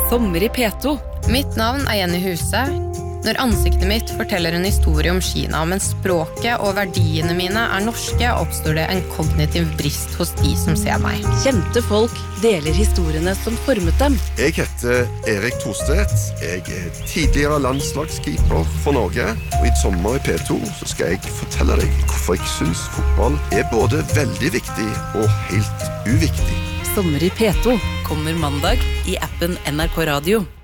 Sommer I P2. Mitt navn Jenny Huse. Når ansiktet mitt forteller en historie om Kina, men språket og verdiene mine norske, oppstår det en kognitiv brist hos de som ser meg. Kjente folk deler historiene som formet dem. Jeg heter Erik Thorstedt. Jeg tidligere landslagskeeper for Norge. Og I sommer I P2 så skal jeg fortelle deg hvorfor jeg synes fotball både veldig viktig og helt uviktig. Sommer I P2 kommer mandag I appen NRK Radio.